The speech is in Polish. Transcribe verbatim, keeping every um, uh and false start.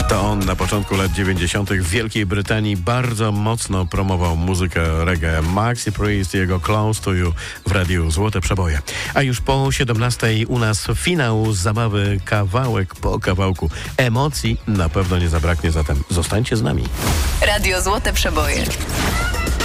To on na początku lat dziewięćdziesiątych w Wielkiej Brytanii bardzo mocno promował muzykę reggae. Maxi Priest i jego Close to You w radiu Złote Przeboje. A już po siedemnastej u nas finał zabawy kawałek po kawałku. Emocji na pewno nie zabraknie, zatem zostańcie z nami. Radio Złote Przeboje.